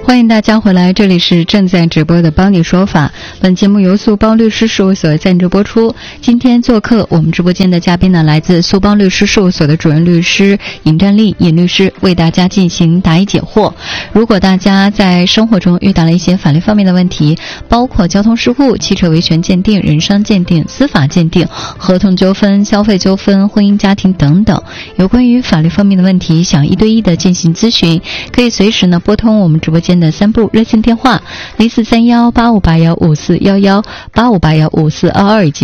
欢迎大家回来，这里是正在直播的帮你说法。本节目由苏邦律师事务所赞助播出。今天做客我们直播间的嘉宾呢，来自苏邦律师事务所的主任律师尹占丽尹律师，为大家进行答疑解惑。如果大家在生活中遇到了一些法律方面的问题，包括交通事故、汽车维权鉴定、人伤鉴定、司法鉴定、合同纠纷、消费纠纷、婚姻家庭等等，有关于法律方面的问题，想一对一的进行咨询，可以随时呢拨通我们直播间的3部热线电话043185815411、85815422以及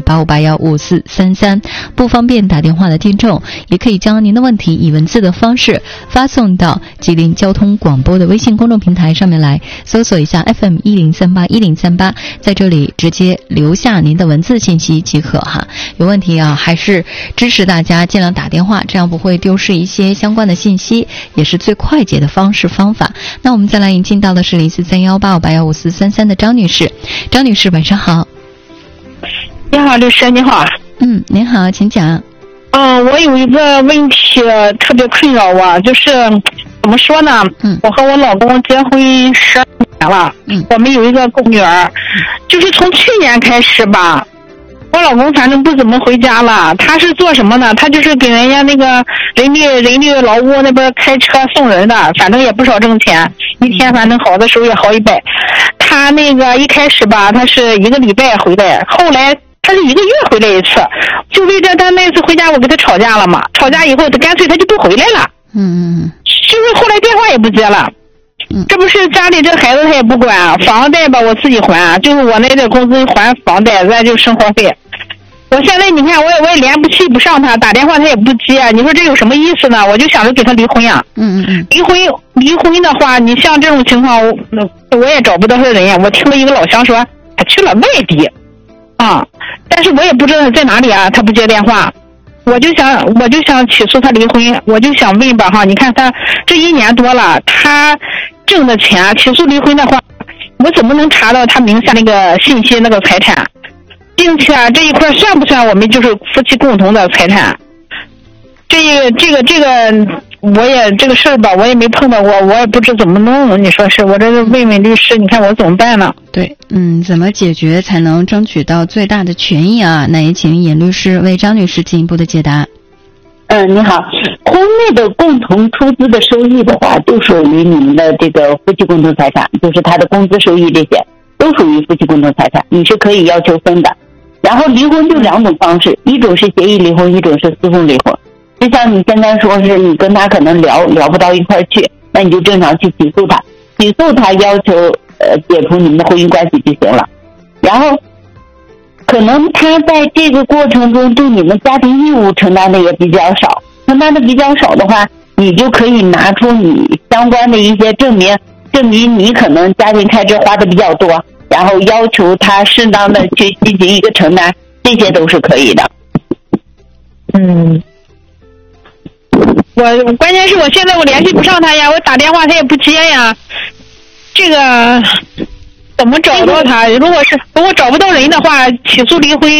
85815433。不方便打电话的听众，也可以将您的问题以文字的方式发送到吉林交通广播的微信公众平台上面来，搜索一下 FM10381038，在这里直接留下您的文字信息即可哈。有问题啊，还是支持大家尽量打电话，这样不会丢失一些相关的信息，也是最快捷的方法。那我们再来引进到的是043185815433的张女士。张女士晚上好。 你好，律师你好。 您好，请讲。 我有一个问题特别困扰我，就是怎么说呢？我和我老公结婚12年了，我们有一个女儿，就是从去年开始吧，我老公反正不怎么回家了。他是做什么呢？他就是给人家那个人力劳务那边开车送人的，反正也不少挣钱，一天反正好的时候也好100。他那个一开始吧，他是1个礼拜回来，后来他是1个月回来一次，就为这他那次回家我跟他吵架了嘛，吵架以后他干脆他就不回来了，就是后来电话也不接了。这不是家里这孩子他也不管，房贷吧我自己还，就是我那点工资还房贷，咱就生活费。我现在你看我也联系不上他，打电话他也不接，你说这有什么意思呢？我就想着给他离婚呀。离婚的话，你像这种情况我也找不到他人呀。我听了一个老乡说他去了外地但是我也不知道他在哪里啊，他不接电话。我就想起诉他离婚，我就想问吧你看他这1年多了，他挣的钱，起诉离婚的话，我怎么能查到他名下那个信息那个财产，并且这一块算不算我们就是夫妻共同的财产？这个我也这个事儿吧，我也没碰到过，我也不知怎么弄。你说是我这问问律师，你看我怎么办呢？ 对，怎么解决才能争取到最大的权益啊？那也请尹律师为张女士进一步的解答。 你好，婚内的共同出资的收益的话，就属于你们的这个夫妻共同财产，就是他的工资收益这些都属于夫妻共同财产，你是可以要求分的。然后离婚就2种方式，一种是协议离婚，一种是诉讼离婚。就像你现在说是你跟他可能聊不到一块去，那你就正常去起诉他，要求解除你们的婚姻关系就行了。然后可能他在这个过程中对你们家庭义务承担的也比较少，承担的比较少的话，你就可以拿出你相关的一些证明你可能家庭开支花的比较多，然后要求他适当的去进行一个承担，这些都是可以的。 我关键是我现在我联系不上他呀，我打电话他也不接呀，这个怎么找到他？如果找不到人的话，起诉离婚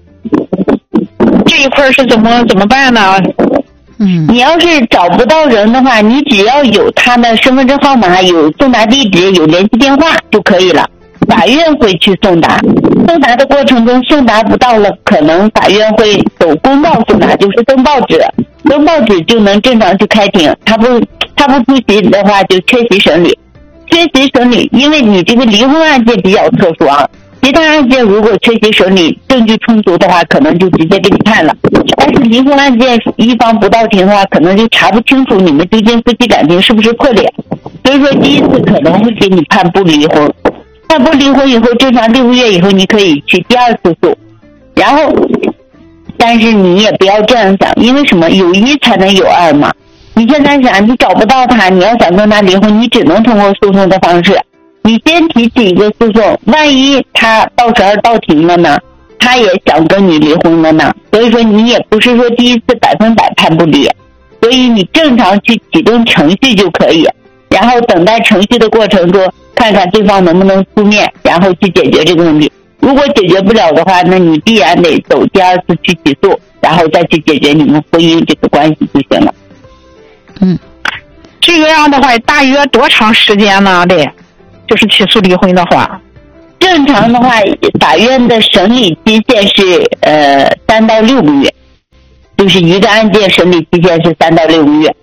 这一块是怎么办呢？ 你要是找不到人的话，你只要有他的身份证号码、有送达地址、有联系电话就可以了。法院会去送达，送达的过程中送达不到了，可能法院会走公报送达，就是登报纸就能正常去开庭。他不出席的话就缺席审理，因为你这个离婚案件比较特殊啊，其他案件如果缺席审理，证据充足的话，可能就直接给你判了。但是离婚案件一方不到庭的话，可能就查不清楚你们究竟夫妻感情是不是破裂，所以说第一次可能会给你判不离婚。判不离婚以后，正常6个月以后你可以去第2次诉，然后但是你也不要这样想，因为什么？有1才能有2嘛。你现在想你找不到他，你要想跟他离婚，你只能通过诉讼的方式。你先提起一个诉讼，万一他到时候到庭了呢，他也想跟你离婚了呢，所以说你也不是说第一次100%判不离，所以你正常去启动程序就可以，然后等待程序的过程中看看对方能不能出面，然后去解决这个问题。如果解决不了的话，那你必然得走第2次去起诉，然后再去解决你们婚姻这个关系就行了。 这个样的话大约多长时间呢？得就是起诉离婚的话？ 正常的话，法院的审理期限是3到6个月，就是一个案件审理期限是3到6个月。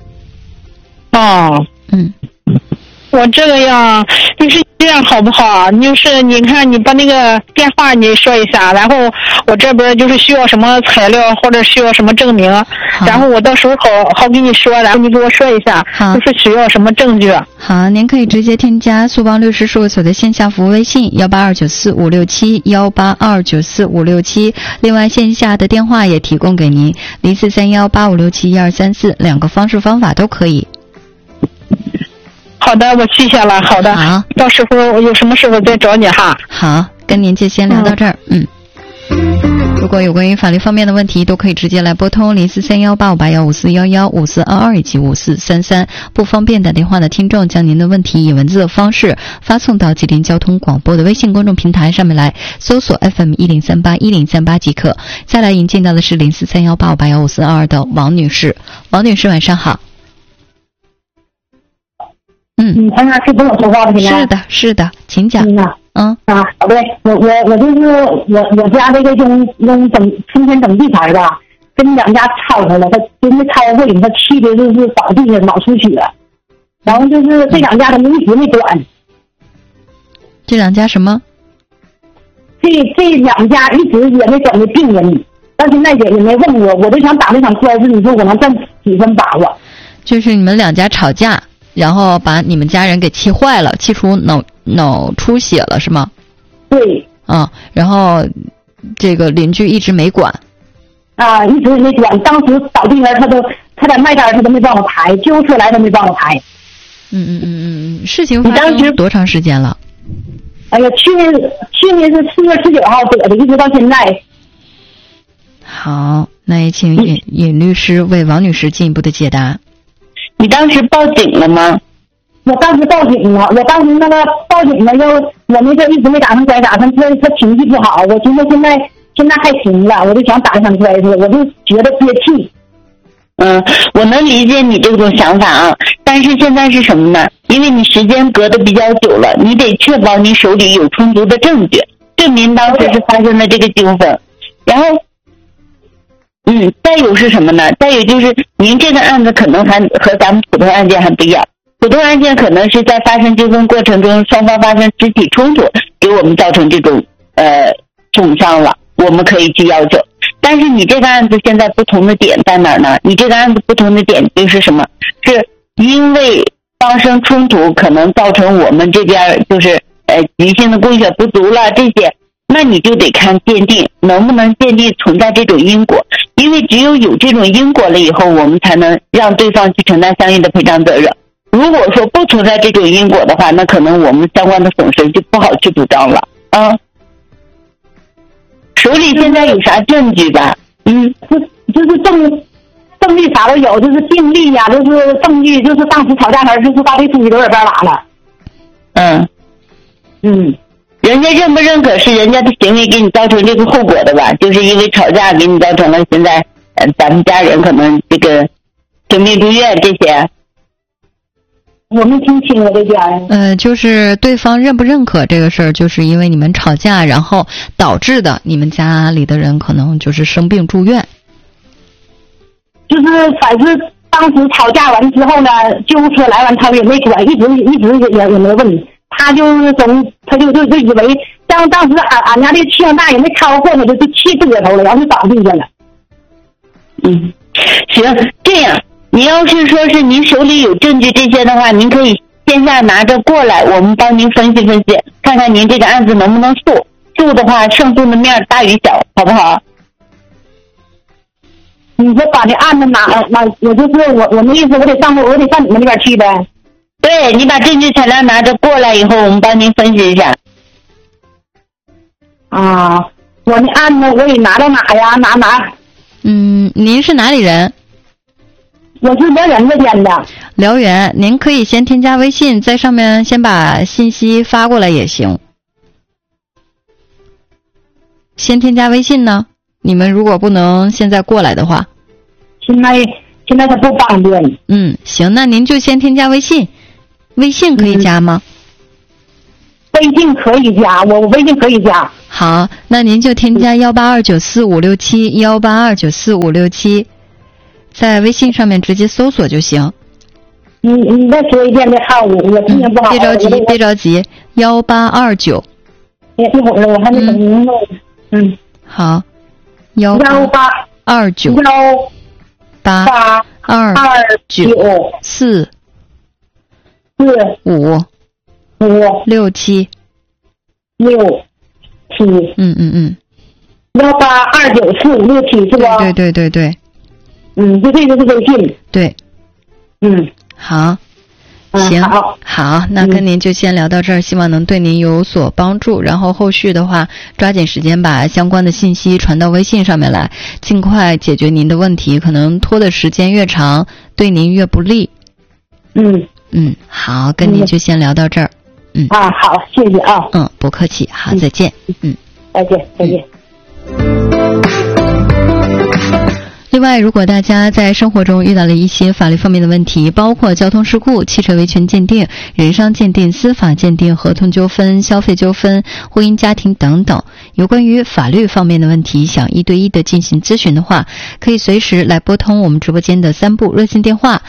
哦，我这个样就是这样好不好啊？就是你看，你把那个电话你说一下，然后我这边就是需要什么材料或者需要什么证明，然后我到时候好跟你说，然后你给我说一下，就是需要什么证据。 好，您可以直接添加苏邦律师事务所的线下服务微信182945567，182945567。另外线下的电话也提供给您043185671234，两个方式方法都可以。 好的，我记下了。好的， 好， 到时候我有什么时候再找你哈。 好，跟您就先聊到这儿。如果有关于法律方面的问题，都可以直接来拨通0431858154115422以及5433。不方便打电话的听众，将您的问题以文字的方式发送到吉林交通广播的微信公众平台上面来，搜索 FM10381038即可。再来引进到的是043185815422的王女士。王女士，晚上好。 他俩是跟我说话的， 是的，请讲。 对，我就是我家这个用春天整地牌吧，跟两家吵开了，他真的吵过瘾，他气的就是倒地了，脑出血，然后就是这两家他一直没管。 这两家什么？ 这两家一直也没管这病人，但现在也没问我就想打这场官司，你说我能挣几分把握？ 就是你们两家吵架，然后把你们家人给气坏了，气出脑出血了，是吗？ 对。 然后这个邻居一直没管。 一直没管。当时倒地了，他在卖单，他都没帮我抬，救护车来都没帮我抬。 事情发生多长时间了？ 哎呀，去年是4月19号得的，一直到现在。 好，那也请尹律师为王女士进一步的解答。 你当时报警了吗？ 我当时报警了，我当时那个报警了，我那个一直没打上官司，他情绪不好，我觉得现在还行了，我就想打上官司，我就觉得憋气。 我能理解你这种想法啊，但是现在是什么呢？因为你时间隔得比较久了，你得确保你手里有充足的证据，证明当时是发生了这个纠纷。然后再有是什么呢？再有就是您这个案子可能还和咱们普通案件还不一样，普通案件可能是在发生纠纷过程中双方发生肢体冲突，给我们造成这种重伤了，我们可以去要求。但是你这个案子现在不同的点在哪儿呢？你这个案子不同的点就是什么？是因为发生冲突可能造成我们这边就是急性的供血不足了这些，那你就得看鉴定能不能鉴定存在这种因果，因为只有这种因果了以后，我们才能让对方去承担相应的赔偿责任。如果说不存在这种因果的话，那可能我们相关的损失就不好去主张了。手里现在有啥证据吧？ 就是证据啥都有，就是病历呀，就是证据，就是当时吵架时就是把这书籍都在这儿拿了。 人家认不认可是人家的行为给你造成这个后果的吧？就是因为吵架给你造成了现在咱们家人可能这个生病住院这些。 我没听清我这边。 就是对方认不认可这个事儿，就是因为你们吵架，然后导致的你们家里的人可能就是生病住院。 就是反正当时吵架完之后呢，救护车来完他也没管，一直也没问，他就以为像当时俺家这气量大也没超过，他就气得头了，然后就倒地下了。 行，这样你要是说是您手里有证据这些的话，您可以线下拿着过来，我们帮您分析分析，看看您这个案子能不能诉的话，胜诉的面大与小，好不好？ 你说把这案子拿，我就是我那意思，我得上你们那边去呗。 对，你把证据材料拿着过来以后，我们帮您分析一下。 我那案子我得拿到哪呀？拿。 您是哪里人？ 我是辽源这边的。 辽源，您可以先添加微信，在上面先把信息发过来也行。先添加微信呢？你们如果不能现在过来的话， 现在他不方便。 行，那您就先添加微信，微信可以加吗？ 微信可以加，我微信可以加。 好，那您就添加182945567，182945567，在微信上面直接搜索就行。 你再说一遍这号，我听见不好。 别着急，1829。 一会儿我还没整明白。 好，1829。8294567。 182945567是吧？ 对。 就这个是微信。 对。好。行，好，那跟您就先聊到这儿，希望能对您有所帮助。然后后续的话，抓紧时间把相关的信息传到微信上面来，尽快解决您的问题。可能拖的时间越长，对您越不利。好，跟您就先聊到这儿。 好，谢谢啊。 不客气，好，再见。 再见。 另外，如果大家在生活中遇到了一些法律方面的问题，包括交通事故、汽车维权鉴定、人伤鉴定、司法鉴定、合同纠纷、消费纠纷、婚姻家庭等等，有关于法律方面的问题，想1对1的进行咨询的话，可以随时来拨通我们直播间的3部热线电话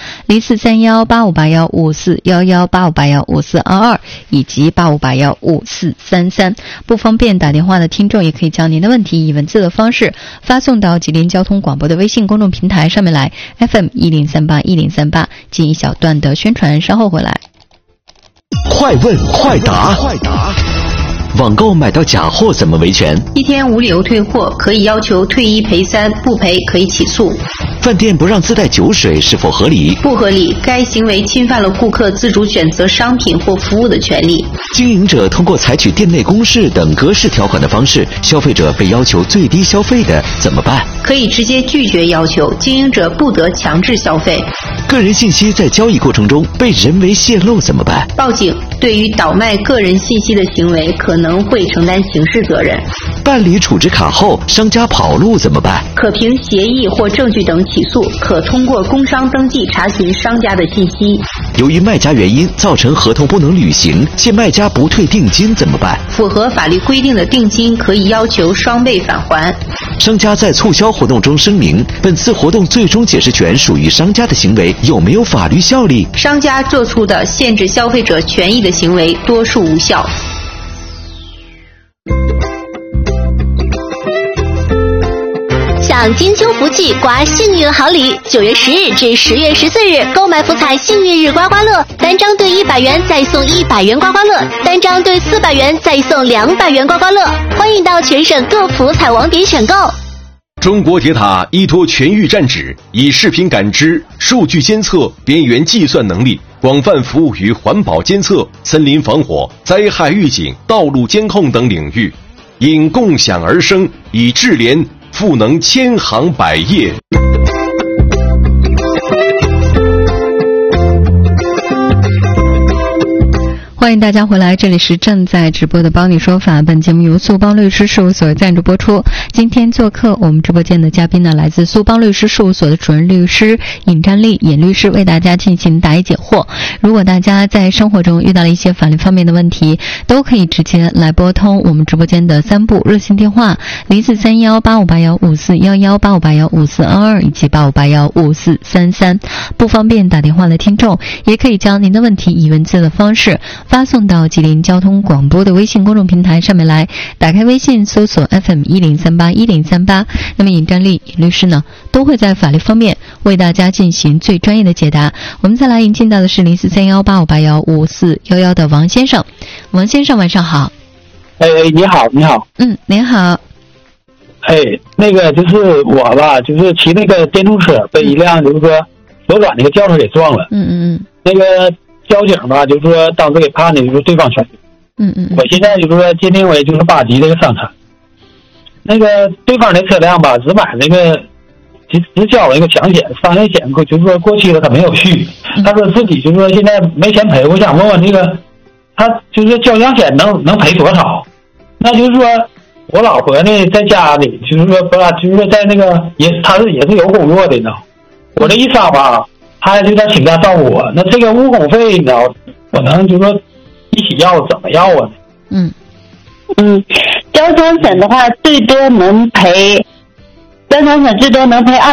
：043185815411，85815422，以及85815433。不方便打电话的听众，也可以将您的问题以文字的方式发送到吉林交通广播的微信公众平台上面来 ，FM10381038，进一小段的宣传，稍后回来。 快问快答。网购买到假货怎么维权 ？1天无理由退货，可以要求退1赔3，不赔可以起诉。 饭店不让自带酒水是否合理？ 不合理，该行为侵犯了顾客自主选择商品或服务的权利。 经营者通过采取店内公示等格式条款的方式，消费者被要求最低消费的怎么办？ 可以直接拒绝要求，经营者不得强制消费。 个人信息在交易过程中被人为泄露怎么办？ 报警，对于倒卖个人信息的行为可能会承担刑事责任。 办理储值卡后，商家跑路怎么办？ 可凭协议或证据等起诉，可通过工商登记查询商家的信息。 由于卖家原因造成合同不能履行，且卖家不退定金怎么办？ 符合法律规定的定金可以要求双倍返还。 商家在促销活动中声明，本次活动最终解释权属于商家的行为有没有法律效力？ 商家做出的限制消费者权益的行为多数无效。 享金秋福气，刮幸运好礼！9月10日至10月14日，购买福彩幸运日刮刮乐，单张兑100元再送100元刮刮乐，单张兑400元再送200元刮刮乐。欢迎到全省各福彩网点选购。 中国铁塔依托全域站址，以视频感知、数据监测、边缘计算能力，广泛服务于环保监测、森林防火、灾害预警、道路监控等领域，因共享而生，以智联赋能千行百业。 欢迎大家回来，这里是正在直播的帮你说法，本节目由苏邦律师事务所赞助播出。今天做客我们直播间的嘉宾呢，来自苏邦律师事务所的主任律师尹占丽尹律师，为大家进行答疑解惑。如果大家在生活中遇到了一些法律方面的问题，都可以直接来拨通我们直播间的3部热线电话：043185815411，85815422，以及85815433。不方便打电话的听众，也可以将您的问题以文字的方式发送到吉林交通广播的微信公众平台上面来，打开微信搜索 FM10381038，那么尹占丽尹律师呢都会在法律方面为大家进行最专业的解答。我们再来引进到的是043185815411的王先生。王先生晚上好。 你好。 您好。 那个就是我吧，就是骑那个电动车被一辆就是说左转那个轿车给撞了。那个交警吧，就是说当时给判的就是对方全。我现在就是说鉴定为就是8级这个伤残。那个对方的车辆吧，只买那个只交那个强险，商业险就是说过期了，他没有续。他说自己就是说现在没钱赔，我想问问这个，他就是交强险能赔多少？那就是说我老婆呢在家里，就是说不是，就是说在那个他也是有工作的呢。我这一伤吧，他就在请假照顾我。那这个误工费呢，我能就是说一起要怎么要啊？ 交强险的话最多能赔，交强险最多能赔